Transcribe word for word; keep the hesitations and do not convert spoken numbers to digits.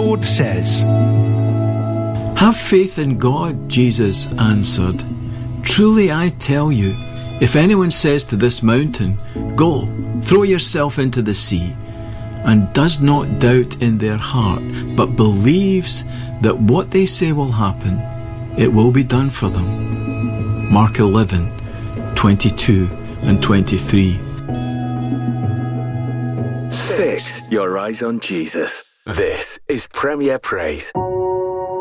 Lord says. Have faith in God, Jesus answered. Truly I tell you, if anyone says to this mountain, Go, throw yourself into the sea, and does not doubt in their heart, but believes that what they say will happen, it will be done for them. Mark eleven, twenty-two and twenty-three. Fix your eyes on Jesus. This is Premier Praise.